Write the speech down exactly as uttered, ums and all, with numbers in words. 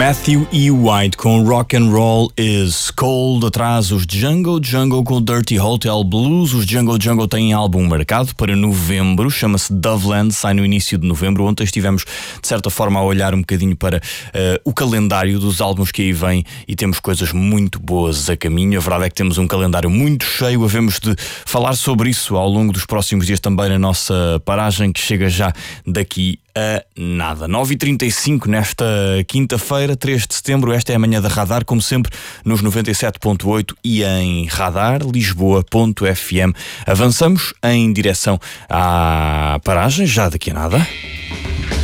Matthew E. White com Rock and Roll is Cold. Atrás os Django, Django com Dirty Hotel Blues. Os Django Django têm álbum marcado para novembro, chama-se Doveland, sai no início de novembro. Ontem estivemos de certa forma a olhar um bocadinho para uh, o calendário dos álbuns que aí vêm e temos coisas muito boas a caminho. A verdade é que temos um calendário muito cheio, havemos de falar sobre isso ao longo dos próximos dias também na nossa paragem, que chega já daqui a nada. nove e trinta e cinco nesta quinta-feira, três de setembro. Esta é a manhã da Radar, como sempre nos noventa e sete ponto oito e em radar lisboa ponto f m. Avançamos em direção à paragem já daqui a nada.